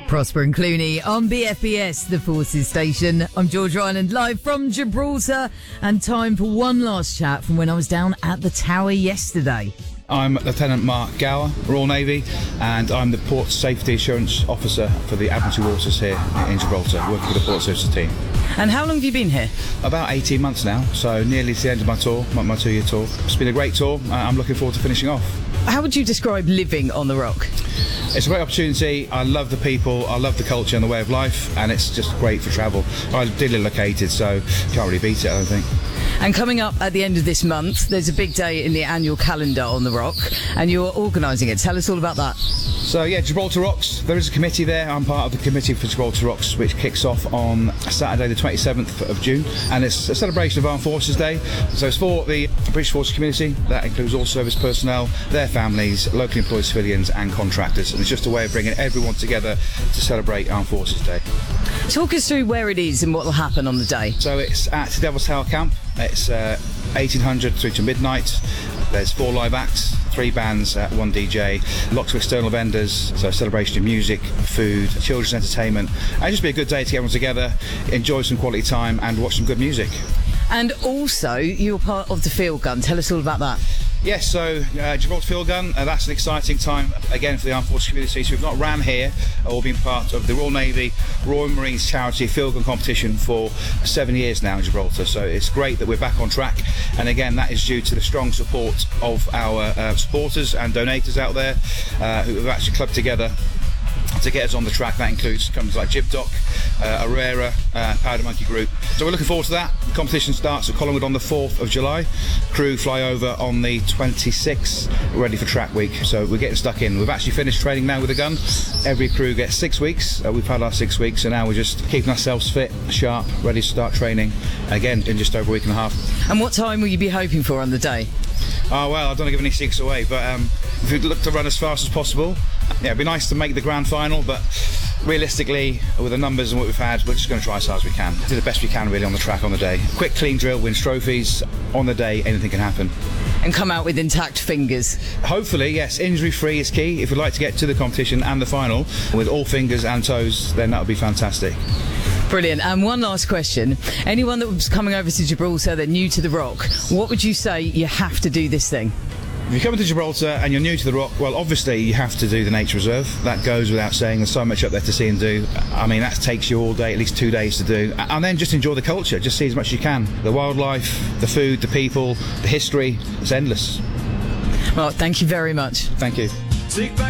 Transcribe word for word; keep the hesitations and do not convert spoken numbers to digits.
Prosper and Clooney on B F B S, the Forces Station. I'm George Ryland, live from Gibraltar, and time for one last chat from when I was down at the Tower yesterday. I'm Lieutenant Mark Gower, Royal Navy, and I'm the Port Safety Assurance Officer for the Admiralty Waters here in Gibraltar, working for the Port Services team. And how long have you been here? About eighteen months now, so nearly to the end of my tour, my, my two-year tour. It's been a great tour. I'm looking forward to finishing off. How would you describe living on the Rock? It's a great opportunity. I love the people, I love the culture and the way of life, and it's just great for travel. I'm ideally located, so can't really beat it, I don't think. And coming up at the end of this month, there's a big day in the annual calendar on the Rock, and you're organising it. Tell us all about that. So yeah, Gibraltar Rocks, there is a committee there. I'm part of the committee for Gibraltar Rocks, which kicks off on Saturday the twenty-seventh of June, and it's a celebration of Armed Forces Day. So it's for the British Forces community. That includes all service personnel, their families, locally employed civilians and contractors, and it's just a way of bringing everyone together to celebrate Armed Forces Day. Talk us through where it is and what will happen on the day. So it's at Devil's Tower Camp. It's uh, eighteen hundred through to midnight. There's four live acts, three bands, uh, one D J, lots of external vendors, so a celebration of music, food, children's entertainment, and just be a good day to get everyone together, enjoy some quality time and watch some good music. And also, you're part of the Field Gun. Tell us all about that. Yes, so uh, Gibraltar Field Gun, uh, that's an exciting time again for the Armed Forces community. So we've not ran here or been part of the Royal Navy, Royal Marines charity Field Gun competition for seven years now in Gibraltar. So it's great that we're back on track, and again that is due to the strong support of our uh, supporters and donators out there uh, who have actually clubbed together to get us on the track. That includes companies like Jibdoc, uh, Arera, uh, Powder Monkey Group. So we're looking forward to that. The competition starts at Collingwood on the fourth of July. Crew fly over on the twenty-sixth, ready for track week. So we're getting stuck in. We've actually finished training now with the gun. Every crew gets six weeks. Uh, we've had our six weeks, so now we're just keeping ourselves fit, sharp, ready to start training again in just over a week and a half. And what time will you be hoping for on the day? Oh well, I don't want to give any secrets away, but um, if we'd look to run as fast as possible, yeah, it'd be nice to make the grand final, but realistically, with the numbers and what we've had, we're just going to try as hard as we can. Do the best we can really on the track on the day. Quick, clean drill, wins trophies. On the day, anything can happen. And come out with intact fingers. Hopefully, yes. Injury-free is key. If we'd like to get to the competition and the final with all fingers and toes, then that would be fantastic. Brilliant. And one last question. Anyone that was coming over to Gibraltar, they're new to the Rock, what would you say you have to do this thing? If you're coming to Gibraltar and you're new to the Rock, well, obviously you have to do the nature reserve. That goes without saying. There's so much up there to see and do. I mean, that takes you all day, at least two days to do. And then just enjoy the culture. Just see as much as you can. The wildlife, the food, the people, the history. It's endless. Well, thank you very much. Thank you.